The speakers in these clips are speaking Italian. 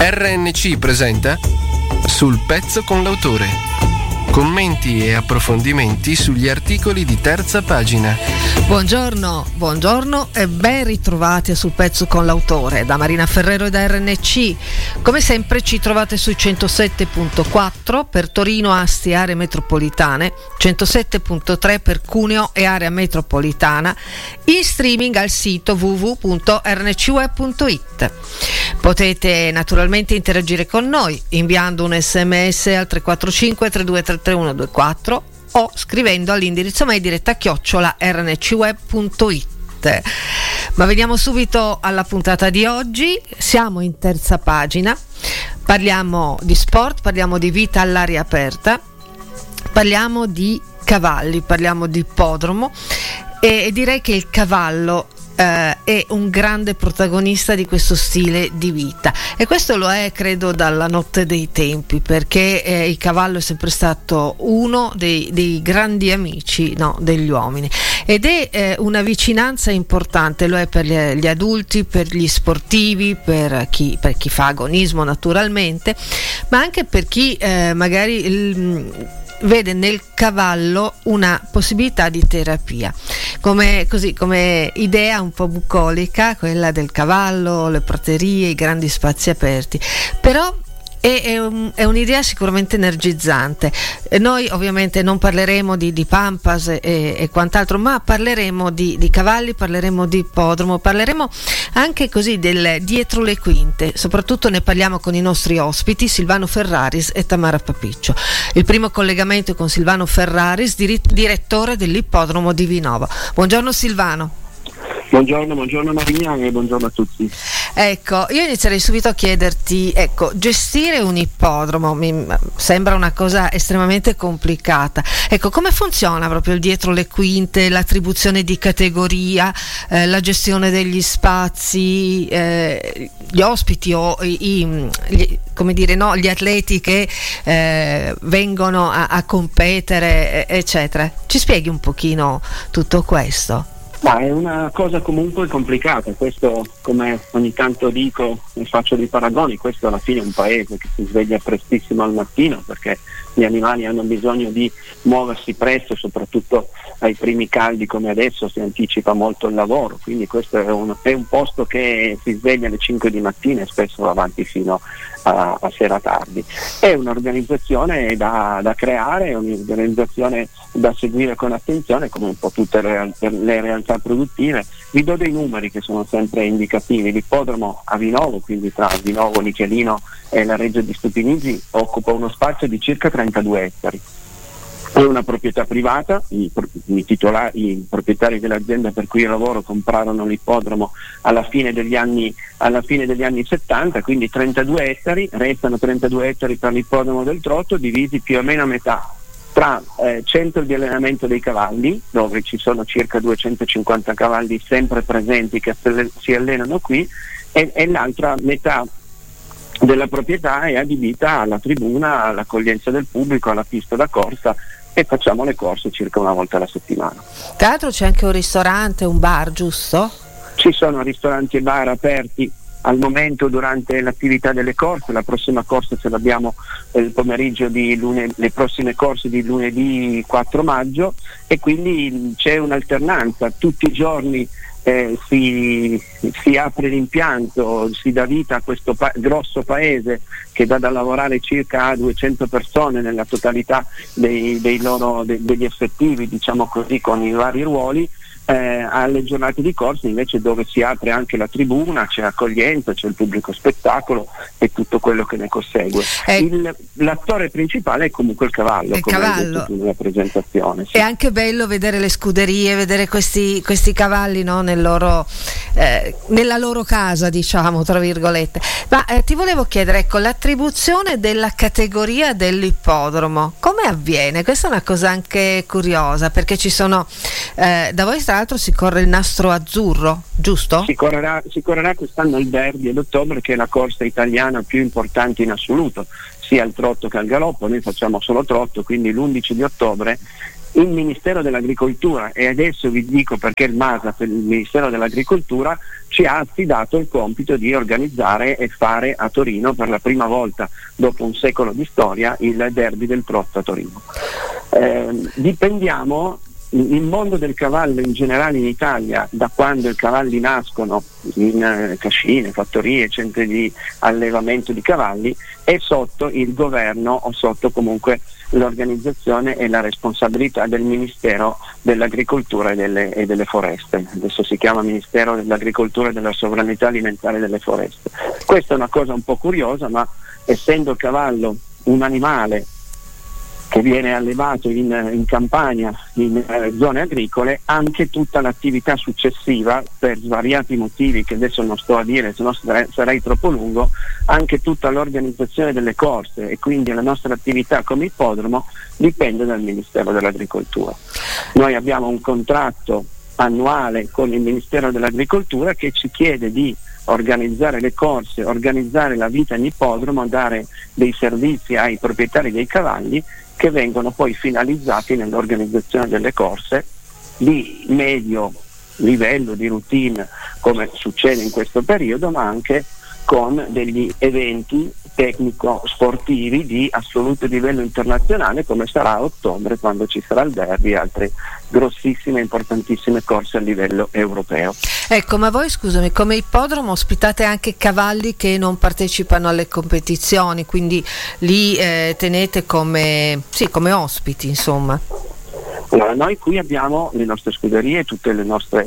RNC presenta Sul pezzo con l'autore. Commenti e approfondimenti sugli articoli di Terza Pagina. Buongiorno e ben ritrovati Sul pezzo con l'autore da Marina Ferrero e da RNC. Come sempre ci trovate sui 107.4 per Torino, Asti, aree metropolitane, 107.3 per Cuneo e area metropolitana, in streaming al sito www.rncweb.it. Potete naturalmente interagire con noi inviando un SMS al 345 323124 o scrivendo all'indirizzo mail diretta@rncweb.it. Ma veniamo subito alla puntata di oggi. Siamo in Terza Pagina, parliamo di sport, parliamo di vita all'aria aperta, parliamo di cavalli, parliamo di ippodromo e direi che il cavallo è un grande protagonista di questo stile di vita, e questo lo è credo dalla notte dei tempi, perché il cavallo è sempre stato uno dei grandi amici, no, degli uomini, ed è una vicinanza importante, lo è per gli adulti, per gli sportivi, per chi fa agonismo naturalmente, ma anche per chi magari vede nel cavallo una possibilità di terapia, come idea un po' bucolica, quella del cavallo, le praterie, i grandi spazi aperti, però è un'idea sicuramente energizzante. Noi ovviamente non parleremo di Pampas e quant'altro, ma parleremo di cavalli, parleremo di ippodromo, parleremo anche così del dietro le quinte. Soprattutto ne parliamo con i nostri ospiti Silvano Ferraris e Tamara Papiccio. Il primo collegamento è con Silvano Ferraris, direttore dell'ippodromo di Vinovo. Buongiorno Silvano. Buongiorno Marina e buongiorno a tutti. Ecco, io inizierei subito a chiederti, gestire un ippodromo mi sembra una cosa estremamente complicata. Come funziona proprio il dietro le quinte, l'attribuzione di categoria, la gestione degli spazi, gli ospiti o gli atleti che vengono a competere, eccetera. Ci spieghi un pochino tutto questo? Ma è una cosa comunque complicata, questo, come ogni tanto dico e faccio dei paragoni, questo alla fine è un paese che si sveglia prestissimo al mattino, perché gli animali hanno bisogno di muoversi presto, soprattutto ai primi caldi come adesso si anticipa molto il lavoro, quindi questo è un posto che si sveglia alle 5 di mattina e spesso va avanti fino a sera tardi. È un'organizzazione da creare, è un'organizzazione da seguire con attenzione, come un po' tutte le realtà produttive. Vi do dei numeri che sono sempre indicativi. L'ippodromo a Vinovo, quindi tra Vinovo, Nichelino e la Reggia di Stupinigi, occupa uno spazio di circa 32 ettari. È una proprietà privata, i proprietari dell'azienda per cui io lavoro comprarono l'ippodromo alla fine degli anni 70, quindi 32 ettari, restano 32 ettari per l'ippodromo del Trotto, divisi più o meno a metà tra centro di allenamento dei cavalli, dove ci sono circa 250 cavalli sempre presenti che si allenano qui, e l'altra metà della proprietà è adibita alla tribuna, all'accoglienza del pubblico, alla pista da corsa, e facciamo le corse circa una volta alla settimana. Tra l'altro c'è anche un ristorante, un bar, giusto? Ci sono ristoranti e bar aperti al momento durante l'attività delle corse. La prossima corsa ce l'abbiamo il pomeriggio le prossime corse di lunedì 4 maggio, e quindi c'è un'alternanza. Tutti i giorni si apre l'impianto, si dà vita a questo grosso paese che dà da lavorare circa a 200 persone nella totalità degli effettivi, diciamo così, con i vari ruoli. Alle giornate di corsa invece, dove si apre anche la tribuna, c'è accoglienza, c'è il pubblico spettacolo e tutto quello che ne consegue. L'attore principale è comunque il cavallo, come hai detto tu nella presentazione. Sì. È anche bello vedere le scuderie, vedere questi cavalli, no, nella loro casa, diciamo, tra virgolette. Ma ti volevo chiedere, l'attribuzione della categoria dell'ippodromo come avviene? Questa è una cosa anche curiosa, perché ci sono da voi è stata tra l'altro si corre il nastro azzurro, giusto? Si correrà quest'anno il Derby ad ottobre, che è la corsa italiana più importante in assoluto, sia al trotto che al galoppo. Noi facciamo solo trotto, quindi l'11 di ottobre il Ministero dell'Agricoltura, e adesso vi dico perché il MASAF, il Ministero dell'Agricoltura, ci ha affidato il compito di organizzare e fare a Torino per la prima volta dopo un secolo di storia il Derby del trotto a Torino. Dipendiamo, il mondo del cavallo in generale in Italia, da quando i cavalli nascono in cascine, fattorie, centri di allevamento di cavalli, è sotto il governo o sotto comunque l'organizzazione e la responsabilità del Ministero dell'Agricoltura e delle Foreste. Adesso si chiama Ministero dell'Agricoltura e della Sovranità Alimentare e delle Foreste. Questa è una cosa un po' curiosa, ma essendo il cavallo un animale che viene allevato in campagna, in zone agricole, anche tutta l'attività successiva, per svariati motivi che adesso non sto a dire, se no sarei troppo lungo, anche tutta l'organizzazione delle corse e quindi la nostra attività come ippodromo dipende dal Ministero dell'Agricoltura. Noi abbiamo un contratto annuale con il Ministero dell'Agricoltura che ci chiede di organizzare le corse, organizzare la vita in ippodromo, dare dei servizi ai proprietari dei cavalli che vengono poi finalizzati nell'organizzazione delle corse di medio livello, di routine, come succede in questo periodo, ma anche con degli eventi tecnico-sportivi di assoluto livello internazionale, come sarà a ottobre quando ci sarà il Derby e altre grossissime e importantissime corse a livello europeo. Ecco, ma voi scusami, come ippodromo ospitate anche cavalli che non partecipano alle competizioni, quindi li tenete come ospiti, insomma? Allora, noi qui abbiamo le nostre scuderie, tutte le nostre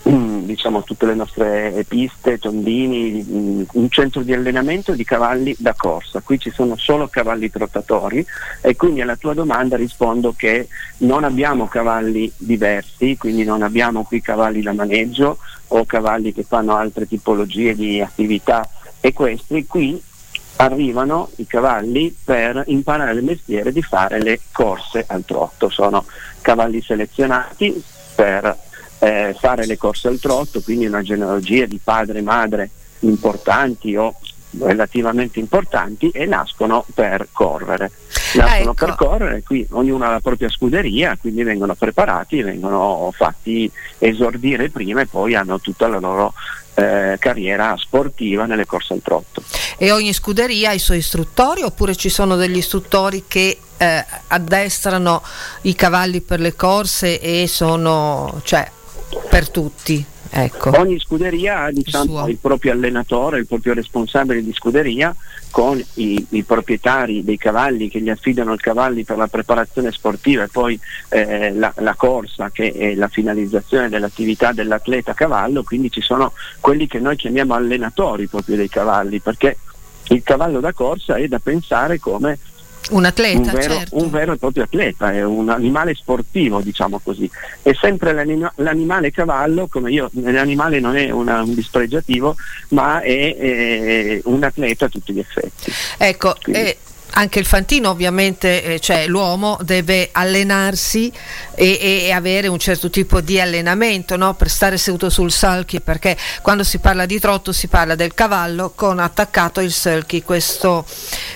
piste, tondini, un centro di allenamento di cavalli da corsa. Qui ci sono solo cavalli trottatori e quindi alla tua domanda rispondo che non abbiamo cavalli diversi, quindi non abbiamo qui cavalli da maneggio o cavalli che fanno altre tipologie di attività equestri. Qui arrivano i cavalli per imparare il mestiere di fare le corse al trotto. Sono cavalli selezionati per fare le corse al trotto, quindi una genealogia di padre e madre importanti o relativamente importanti, e nascono per correre. Per correre, qui ognuno ha la propria scuderia, quindi vengono preparati, vengono fatti esordire prima e poi hanno tutta la loro carriera sportiva nelle corse al trotto. E ogni scuderia ha i suoi istruttori, oppure ci sono degli istruttori che addestrano i cavalli per le corse e sono, per tutti? Ecco. Ogni scuderia ha il proprio allenatore, il proprio responsabile di scuderia, con i proprietari dei cavalli che gli affidano i cavalli per la preparazione sportiva e poi la corsa, che è la finalizzazione dell'attività dell'atleta a cavallo. Quindi ci sono quelli che noi chiamiamo allenatori proprio dei cavalli, perché il cavallo da corsa è da pensare come un atleta, un vero e proprio atleta, è un animale sportivo, diciamo così. È sempre l'animale cavallo, come l'animale non è un dispregiativo, ma è un atleta a tutti gli effetti. Ecco, anche il fantino ovviamente, l'uomo deve allenarsi e avere un certo tipo di allenamento, no? Per stare seduto sul sulky, perché quando si parla di trotto si parla del cavallo con attaccato il sulky, questa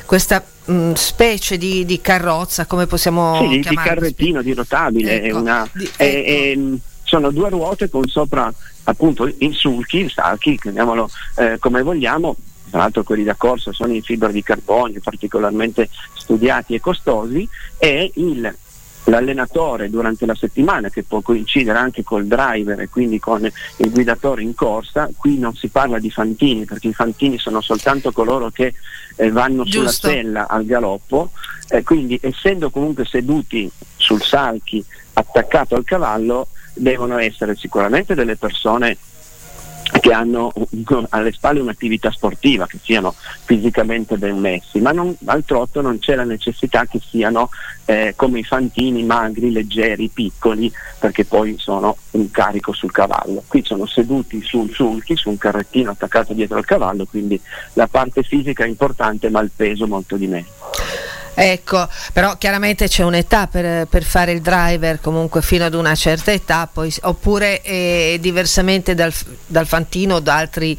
specie di carrozza, come possiamo chiamarlo? Di carrettino, di rotabile. Ecco, sono due ruote con sopra appunto il sulky, chiamiamolo come vogliamo. Tra l'altro quelli da corsa sono in fibra di carbonio, particolarmente studiati e costosi, e l'allenatore durante la settimana, che può coincidere anche col driver e quindi con il guidatore in corsa. Qui non si parla di fantini, perché i fantini sono soltanto coloro che vanno sulla sella al galoppo, quindi essendo comunque seduti sul sulky attaccato al cavallo, devono essere sicuramente delle persone che hanno alle spalle un'attività sportiva, che siano fisicamente ben messi, ma al trotto non c'è la necessità che siano come i fantini, magri, leggeri, piccoli, perché poi sono un carico sul cavallo. Qui sono seduti sul sulky, su un carrettino attaccato dietro al cavallo, quindi la parte fisica è importante, ma il peso molto di meno. Ecco, però chiaramente c'è un'età per fare il driver, comunque fino ad una certa età, poi, oppure diversamente dal fantino o da altri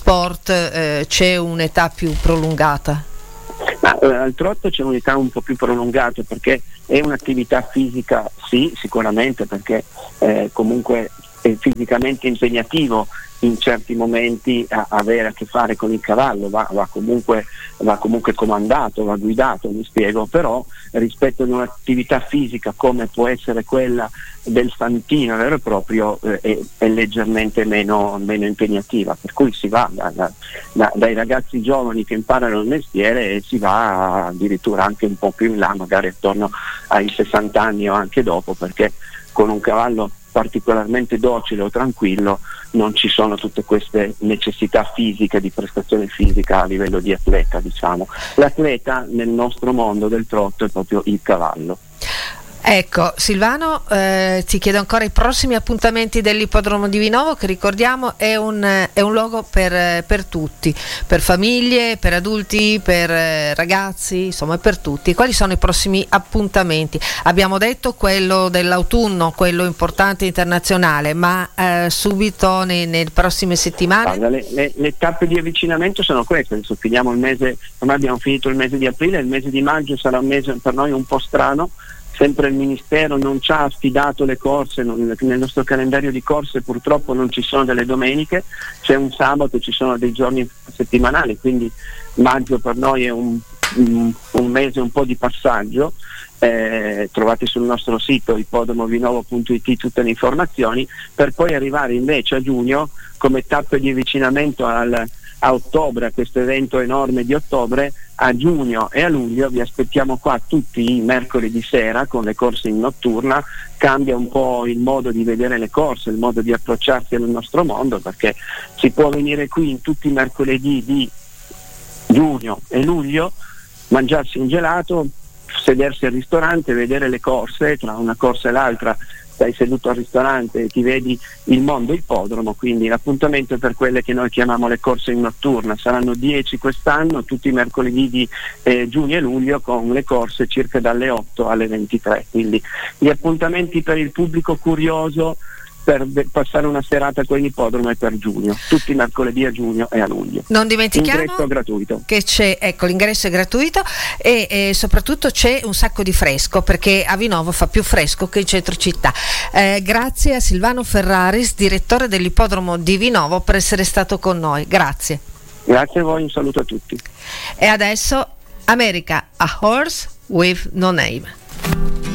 sport c'è un'età più prolungata? Ma al trotto c'è un'età un po' più prolungata, perché è un'attività fisica, sì, sicuramente, perché comunque è fisicamente impegnativo in certi momenti avere a che fare con il cavallo, va comunque comandato, va guidato, mi spiego, però rispetto ad un'attività fisica come può essere quella del fantino vero e proprio è leggermente meno impegnativa, per cui si va dai ragazzi giovani che imparano il mestiere e si va addirittura anche un po' più in là, magari attorno ai 60 anni o anche dopo, perché con un cavallo particolarmente docile o tranquillo non ci sono tutte queste necessità fisiche, di prestazione fisica a livello di atleta, diciamo. L'atleta nel nostro mondo del trotto è proprio il cavallo. Ecco, Silvano, ti chiedo ancora i prossimi appuntamenti dell'Ippodromo di Vinovo, che ricordiamo è un luogo per tutti, per famiglie, per adulti, per ragazzi, insomma per tutti. Quali sono i prossimi appuntamenti? Abbiamo detto quello dell'autunno, quello importante internazionale, ma subito nelle prossime settimane? Guarda, le tappe di avvicinamento sono queste. Adesso finiamo il mese, ormai abbiamo finito il mese di aprile, il mese di maggio sarà un mese per noi un po' strano. Sempre il Ministero non ci ha affidato le corse, nel nostro calendario di corse purtroppo non ci sono delle domeniche, c'è un sabato, ci sono dei giorni settimanali, quindi maggio per noi è un mese un po' di passaggio. Trovate sul nostro sito ippodromovinovo.it tutte le informazioni, per poi arrivare invece a giugno come tappe di avvicinamento a ottobre, a questo evento enorme di ottobre. A giugno e a luglio vi aspettiamo qua tutti i mercoledì sera con le corse in notturna. Cambia un po' il modo di vedere le corse, il modo di approcciarsi al nostro mondo, perché si può venire qui in tutti i mercoledì di giugno e luglio, mangiarsi un gelato, sedersi al ristorante, vedere le corse, tra una corsa e l'altra stai seduto al ristorante e ti vedi il mondo ippodromo. Quindi l'appuntamento è per quelle che noi chiamiamo le corse in notturna, saranno 10 quest'anno, tutti i mercoledì di giugno e luglio, con le corse circa dalle 8 alle 23, quindi gli appuntamenti per il pubblico curioso per passare una serata con l'ippodromo è per giugno, tutti i mercoledì a giugno e a luglio. Non dimentichiamo l'ingresso gratuito. Che c'è, ecco, l'ingresso è gratuito e soprattutto c'è un sacco di fresco, perché a Vinovo fa più fresco che in centro città. Grazie a Silvano Ferraris, direttore dell'Ippodromo di Vinovo, per essere stato con noi. Grazie. Grazie a voi, un saluto a tutti. E adesso America, a Horse with No Name.